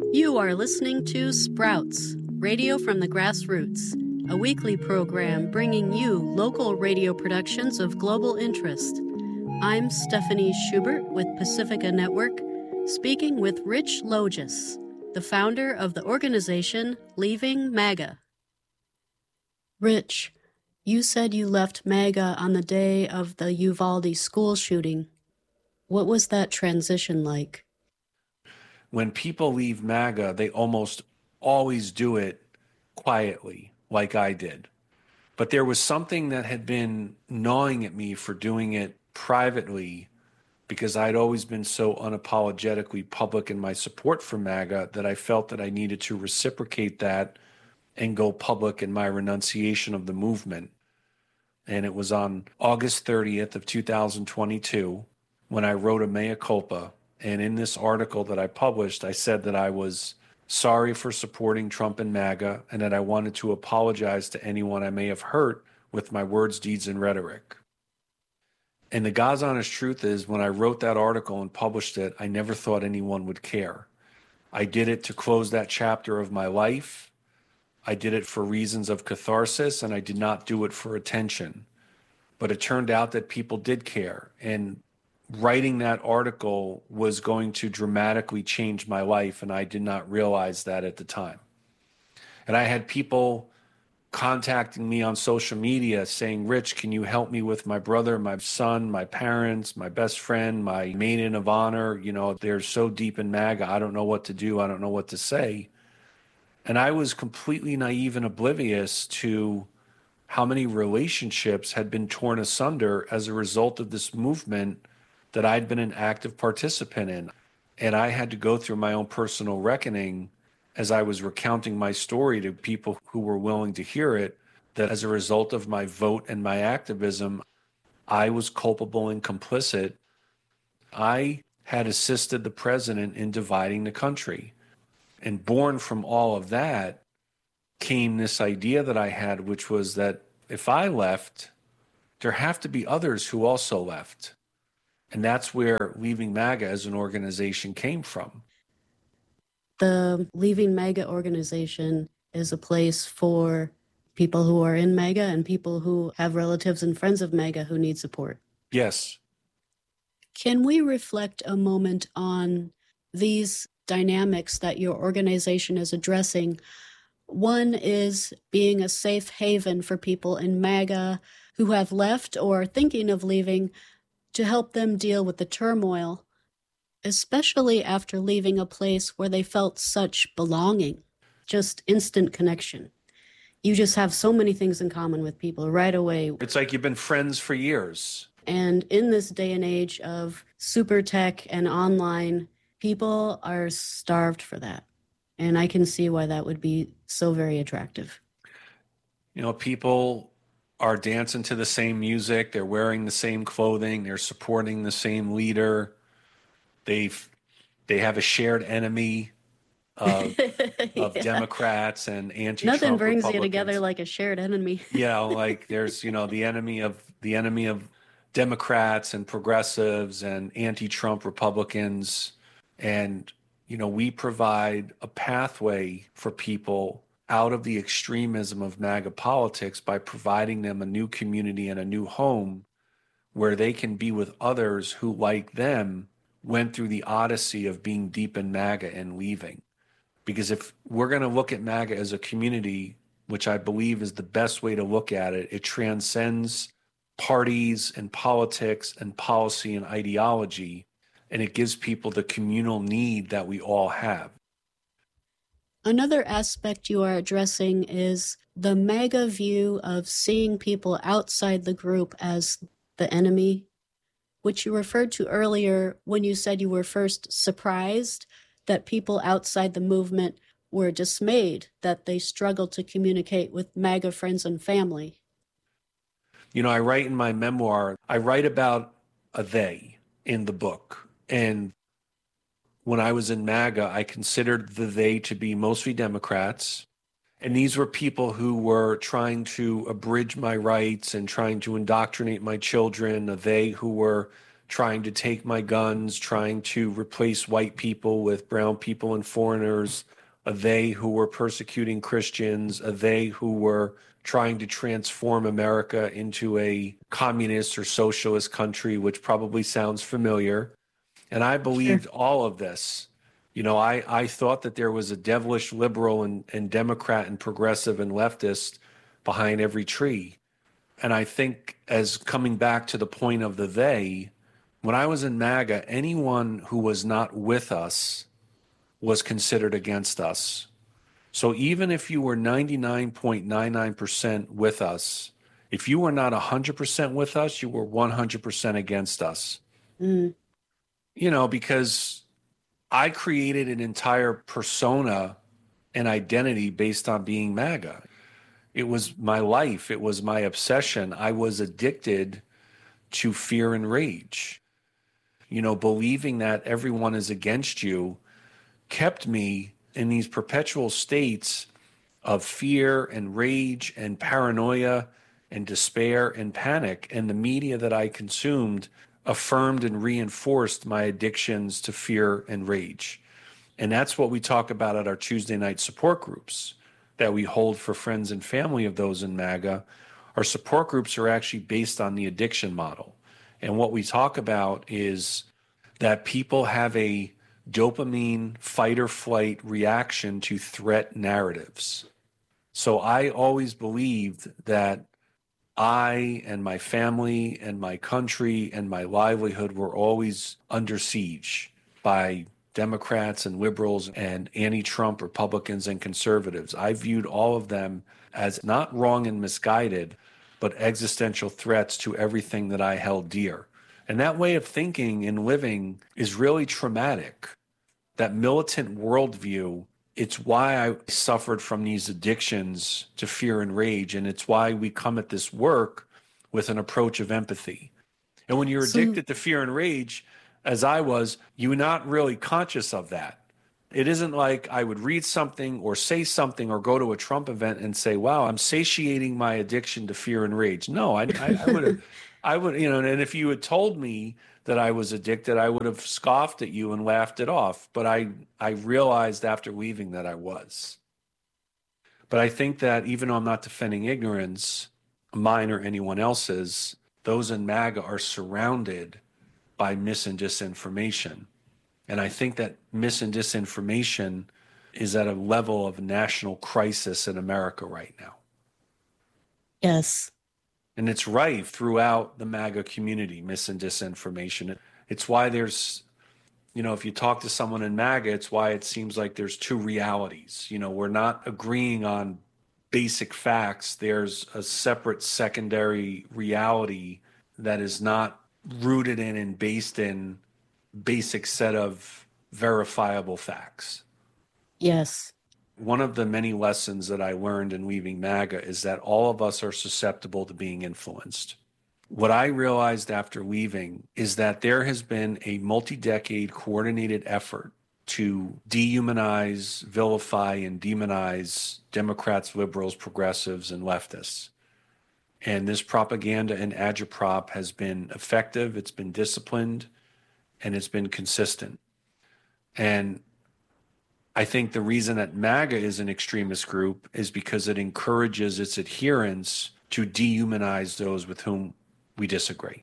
You are listening to Sprouts, Radio from the Grassroots, a weekly program bringing you local radio productions of global interest. I'm Stephanie Schubert with Pacifica Network, speaking with Rich Logis, the founder of the organization Leaving MAGA. Rich, you said you left MAGA on the day of the Uvalde school shooting. What was that transition like? When people leave MAGA, they almost always do it quietly, like I did. But there was something that had been gnawing at me for doing it privately, because I'd always been so unapologetically public in my support for MAGA that I felt that I needed to reciprocate that and go public in my renunciation of the movement. And it was on August 30th of 2022 when I wrote a mea culpa. And in this article that I published, I said that I was sorry for supporting Trump and MAGA, and that I wanted to apologize to anyone I may have hurt with my words, deeds, and rhetoric. And the God's honest truth is, when I wrote that article and published it, I never thought anyone would care. I did it to close that chapter of my life. I did it for reasons of catharsis, and I did not do it for attention. But it turned out that people did care. And writing that article was going to dramatically change my life, and I did not realize that at the time. And I had people contacting me on social media saying, Rich, can you help me with my brother, my son, my parents, my best friend, my maiden of honor? You know, they're so deep in MAGA, I don't know what to do. I don't know what to say. And I was completely naive and oblivious to how many relationships had been torn asunder as a result of this movement that I'd been an active participant in. And I had to go through my own personal reckoning as I was recounting my story to people who were willing to hear it, that as a result of my vote and my activism, I was culpable and complicit. I had assisted the president in dividing the country. And born from all of that came this idea that I had, which was that if I left, there have to be others who also left. And that's where Leaving MAGA as an organization came from. The Leaving MAGA organization is a place for people who are in MAGA and people who have relatives and friends of MAGA who need support. Yes. Can we reflect a moment on these dynamics that your organization is addressing? One is being a safe haven for people in MAGA who have left or are thinking of leaving, to help them deal with the turmoil, especially after leaving a place where they felt such belonging, just instant connection. You just have so many things in common with people right away. It's like you've been friends for years. And in this day and age of super tech and online, people are starved for that. And I can see why that would be so very attractive. You know, people are dancing to the same music, they're wearing the same clothing, they're supporting the same leader. They have a shared enemy of Democrats and anti-Trump Nothing brings Republicans. You together like a shared enemy. Yeah, like there's, you know, the enemy of Democrats and progressives and anti-Trump Republicans. And, you know, we provide a pathway for people out of the extremism of MAGA politics by providing them a new community and a new home where they can be with others who, like them, went through the odyssey of being deep in MAGA and leaving. Because if we're going to look at MAGA as a community, which I believe is the best way to look at it, it transcends parties and politics and policy and ideology, and it gives people the communal need that we all have. Another aspect you are addressing is the MAGA view of seeing people outside the group as the enemy, which you referred to earlier when you said you were first surprised that people outside the movement were dismayed that they struggled to communicate with MAGA friends and family. You know, I write in my memoir, I write about a they in the book. And when I was in MAGA, I considered the they to be mostly Democrats. And these were people who were trying to abridge my rights and trying to indoctrinate my children, they who were trying to take my guns, trying to replace white people with brown people and foreigners, a they who were persecuting Christians, a they who were trying to transform America into a communist or socialist country, which probably sounds familiar. And I Sure. believed all of this. I thought that there was a devilish liberal and Democrat and progressive and leftist behind every tree. And I think, as coming back to the point of the they, when I was in MAGA, anyone who was not with us was considered against us. So even if you were 99.99% with us, if you were not 100% with us, you were 100% against us. Mm. Because I created an entire persona and identity based on being MAGA. It was my life. It was my obsession. I was addicted to fear and rage. Believing that everyone is against you kept me in these perpetual states of fear and rage and paranoia and despair and panic. And the media that I consumed affirmed and reinforced my addictions to fear and rage. And that's what we talk about at our Tuesday night support groups that we hold for friends and family of those in MAGA. Our support groups are actually based on the addiction model. And what we talk about is that people have a dopamine fight or flight reaction to threat narratives. So I always believed that I and my family and my country and my livelihood were always under siege by Democrats and liberals and anti-Trump Republicans and conservatives. I viewed all of them as not wrong and misguided, but existential threats to everything that I held dear. And that way of thinking and living is really traumatic. That militant worldview, it's why I suffered from these addictions to fear and rage. And it's why we come at this work with an approach of empathy. And when you're So, addicted to fear and rage, as I was, you're not really conscious of that. It isn't like I would read something or say something or go to a Trump event and say, wow, I'm satiating my addiction to fear and rage. No, I would, and if you had told me that I was addicted, I would have scoffed at you and laughed it off. But I realized after leaving that I was. But I think that even though I'm not defending ignorance, mine or anyone else's, those in MAGA are surrounded by mis and disinformation. And I think that mis and disinformation is at a level of national crisis in America right now. yes. And it's rife throughout the MAGA community, mis and disinformation. It's why there's, if you talk to someone in MAGA, it's why it seems like there's two realities. We're not agreeing on basic facts. There's a separate secondary reality that is not rooted in and based in basic set of verifiable facts. Yes. One of the many lessons that I learned in leaving MAGA is that all of us are susceptible to being influenced. What I realized after leaving is that there has been a multi-decade coordinated effort to dehumanize, vilify, and demonize Democrats, liberals, progressives, and leftists. And this propaganda and agitprop has been effective, it's been disciplined, and it's been consistent. And I think the reason that MAGA is an extremist group is because it encourages its adherents to dehumanize those with whom we disagree.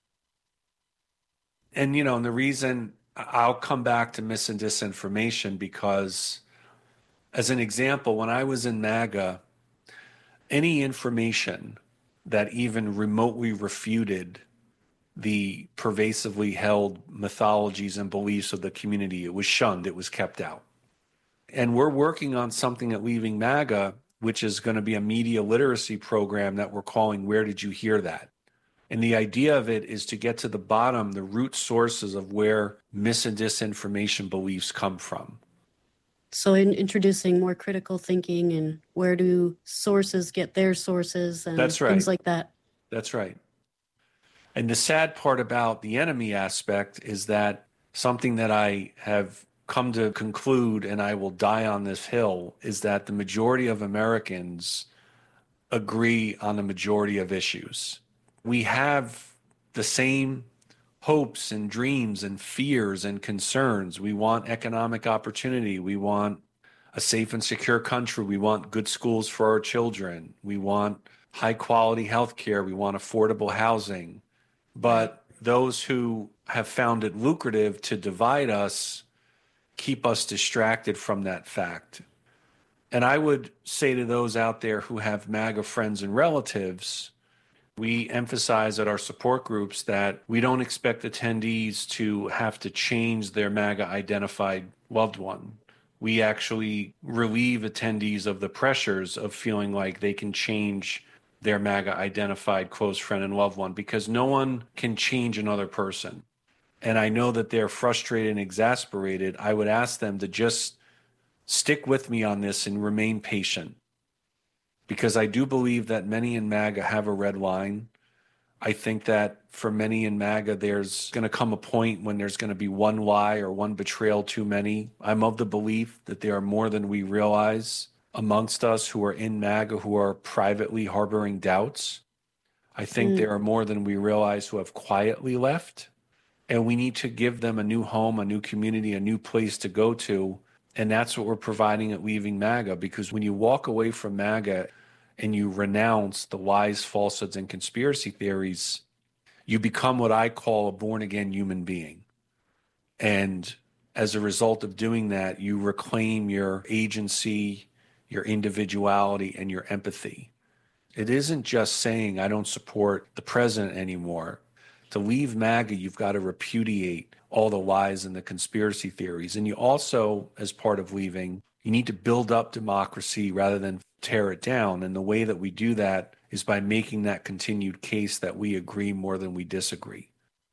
And, and the reason I'll come back to mis and disinformation because, as an example, when I was in MAGA, any information that even remotely refuted the pervasively held mythologies and beliefs of the community, it was shunned, it was kept out. And we're working on something at Leaving MAGA, which is going to be a media literacy program that we're calling Where Did You Hear That? And the idea of it is to get to the bottom, the root sources of where mis and disinformation beliefs come from. So, in introducing more critical thinking and where do sources get their sources and That's right. things like that. That's right. And the sad part about the enemy aspect is that something that I have come to conclude, and I will die on this hill, is that the majority of Americans agree on the majority of issues. We have the same hopes and dreams and fears and concerns. We want economic opportunity. We want a safe and secure country. We want good schools for our children. We want high quality health care. We want affordable housing. But those who have found it lucrative to divide us keep us distracted from that fact. And I would say to those out there who have MAGA friends and relatives, we emphasize at our support groups that we don't expect attendees to have to change their MAGA identified loved one. We actually relieve attendees of the pressures of feeling like they can change their MAGA identified close friend and loved one, because no one can change another person. And I know that they're frustrated and exasperated. I would ask them to just stick with me on this and remain patient, because I do believe that many in MAGA have a red line. I think that for many in MAGA, there's going to come a point when there's going to be one lie or one betrayal too many. I'm of the belief that there are more than we realize amongst us who are in MAGA who are privately harboring doubts. I think there are more than we realize who have quietly left. And we need to give them a new home, a new community, a new place to go to. And that's what we're providing at Leaving MAGA, because when you walk away from MAGA and you renounce the lies, falsehoods, and conspiracy theories, you become what I call a born-again human being. And as a result of doing that, you reclaim your agency, your individuality, and your empathy. It isn't just saying, I don't support the president anymore. To leave MAGA, you've got to repudiate all the lies and the conspiracy theories. And you also, as part of leaving, you need to build up democracy rather than tear it down. And the way that we do that is by making that continued case that we agree more than we disagree.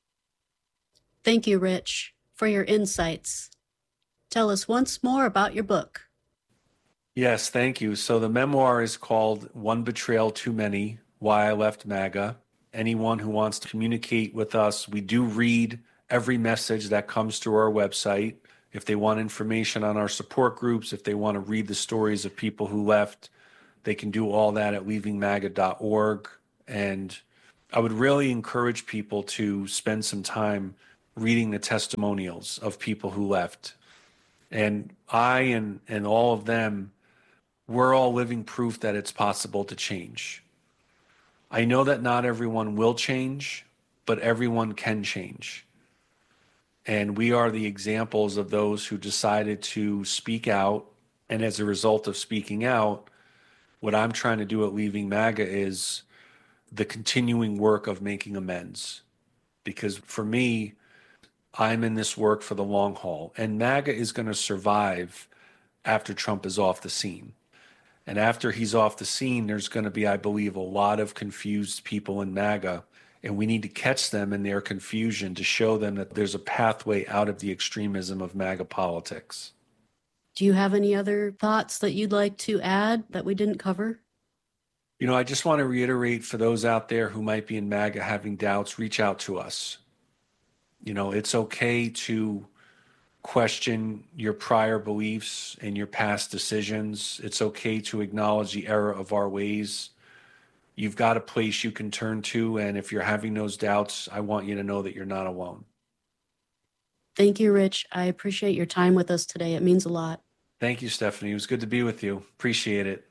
Thank you, Rich, for your insights. Tell us once more about your book. Yes, thank you. So the memoir is called One Betrayal Too Many, Why I Left MAGA. Anyone who wants to communicate with us, we do read every message that comes through our website. If they want information on our support groups, if they want to read the stories of people who left, they can do all that at leavingmaga.org. And I would really encourage people to spend some time reading the testimonials of people who left. And I and all of them, we're all living proof that it's possible to change. I know that not everyone will change, but everyone can change. And we are the examples of those who decided to speak out. And as a result of speaking out, what I'm trying to do at Leaving MAGA is the continuing work of making amends. Because for me, I'm in this work for the long haul. And MAGA is going to survive after Trump is off the scene. And after he's off the scene, there's going to be, I believe, a lot of confused people in MAGA. And we need to catch them in their confusion to show them that there's a pathway out of the extremism of MAGA politics. Do you have any other thoughts that you'd like to add that we didn't cover? You know, I just want to reiterate for those out there who might be in MAGA having doubts, reach out to us. You know, it's okay to question your prior beliefs and your past decisions. It's okay to acknowledge the error of our ways. You've got a place you can turn to, and if you're having those doubts, I want you to know that you're not alone. Thank you, Rich. I appreciate your time with us today. It means a lot. Thank you, Stephanie. It was good to be with you. Appreciate it.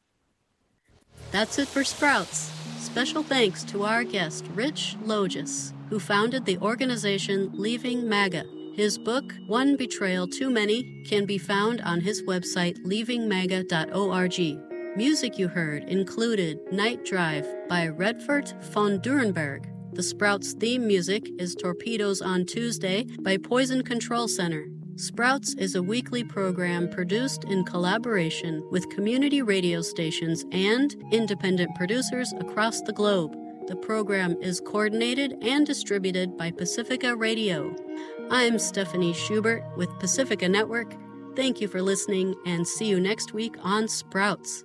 That's it for Sprouts. Special thanks to our guest, Rich Logis, who founded the organization Leaving MAGA. His book, One Betrayal Too Many, can be found on his website, leavingmaga.org. Music you heard included Night Drive by Redfert von Durenberg. The Sprouts theme music is Torpedoes on Tuesday by Poison Control Center. Sprouts is a weekly program produced in collaboration with community radio stations and independent producers across the globe. The program is coordinated and distributed by Pacifica Radio. I'm Stephanie Schubert with Pacifica Network. Thank you for listening, and see you next week on Sprouts.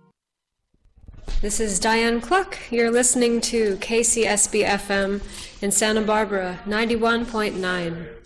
This is Diane Cluck. You're listening to KCSB FM in Santa Barbara, 91.9.